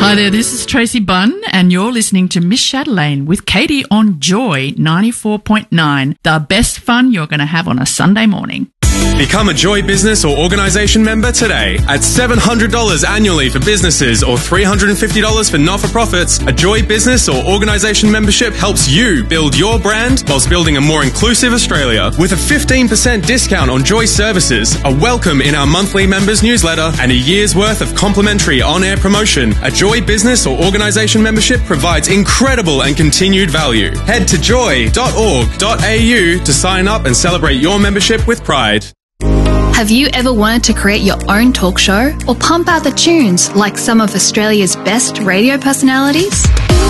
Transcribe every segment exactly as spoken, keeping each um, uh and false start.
Hi there, this is Tracy Bunn, and you're listening to Miss Chatelaine with Katie on Joy ninety-four point nine, the best fun you're going to have on a Sunday morning. Become a Joy business or organisation member today. At seven hundred dollars annually for businesses or three hundred fifty dollars for not-for-profits, a Joy business or organisation membership helps you build your brand whilst building a more inclusive Australia. With a fifteen percent discount on Joy services, a welcome in our monthly members newsletter, and a year's worth of complimentary on-air promotion, a Joy business or organisation membership provides incredible and continued value. Head to joy dot org dot a u to sign up and celebrate your membership with pride. Have you ever wanted to create your own talk show or pump out the tunes like some of Australia's best radio personalities?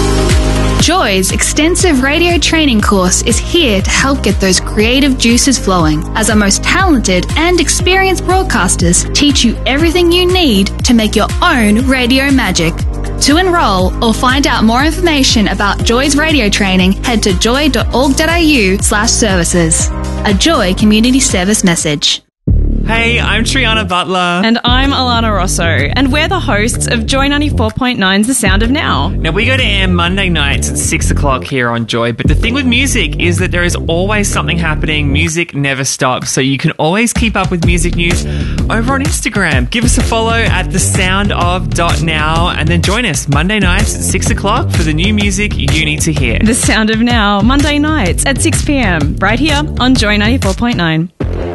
Joy's extensive radio training course is here to help get those creative juices flowing, as our most talented and experienced broadcasters teach you everything you need to make your own radio magic. To enrol or find out more information about Joy's radio training, head to joy dot org dot a u slash services. A Joy Community Service message. Hey, I'm Triana Butler. And I'm Alana Rosso, and we're the hosts of Joy ninety-four point nine's The Sound of Now. Now, we go to air Monday nights at six o'clock here on Joy, but the thing with music is that there is always something happening. Music never stops, so you can always keep up with music news over on Instagram. Give us a follow at the sound of dot now, and then join us Monday nights at six o'clock for the new music you need to hear. The Sound of Now, Monday nights at six p.m, right here on Joy ninety-four point nine.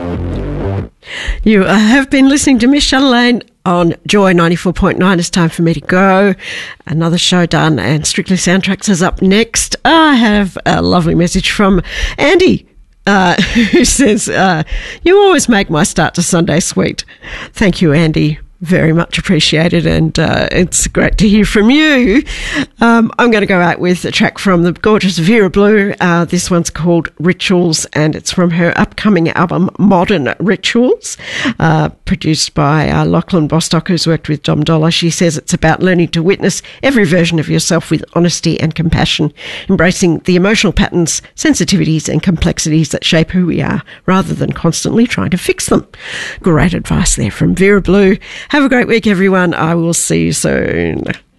You uh, have been listening to Miss Chatelaine on Joy ninety-four point nine. It's time for me to go. Another show done, and Strictly Soundtracks is up next. I have a lovely message from Andy, uh, who says, uh, you always make my start to Sunday sweet. Thank you, Andy. Very much appreciated, and uh, it's great to hear from you. Um, I'm going to go out with a track from the gorgeous Vera Blue. Uh, this one's called Rituals, and it's from her upcoming album Modern Rituals, uh, produced by uh, Lachlan Bostock, who's worked with Dom Dollar. She says it's about learning to witness every version of yourself with honesty and compassion, embracing the emotional patterns, sensitivities and complexities that shape who we are, rather than constantly trying to fix them. Great advice there from Vera Blue. Have a great week, everyone. I will see you soon.